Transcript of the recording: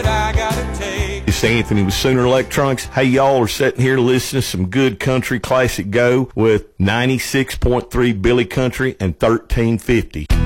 I gotta take. It's Anthony with Sooner Electronics. Hey, y'all are sitting here listening to some good country classic go with 96.3 Billy Country and 1350.